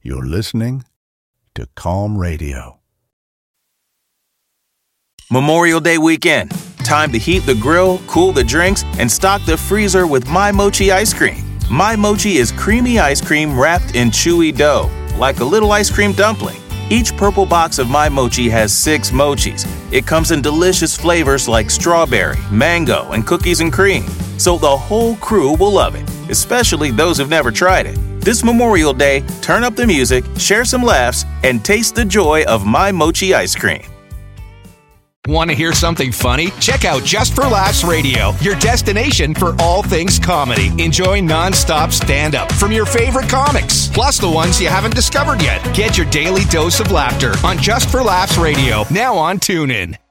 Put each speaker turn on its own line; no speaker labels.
You're listening to Calm Radio.
Memorial Day weekend. Time to heat the grill, cool the drinks, and stock the freezer with My Mochi ice cream. My Mochi is creamy ice cream wrapped in chewy dough, like a little ice cream dumpling. Each purple box of My Mochi has 6 mochis. It comes in delicious flavors like strawberry, mango, and cookies and cream. So the whole crew will love it, especially those who've never tried it. This Memorial Day, turn up the music, share some laughs, and taste the joy of My Mochi ice cream.
Want to hear something funny? Check out Just for Laughs Radio, your destination for all things comedy. Enjoy non-stop stand-up from your favorite comics, plus the ones you haven't discovered yet. Get your daily dose of laughter on Just for Laughs Radio, now on TuneIn.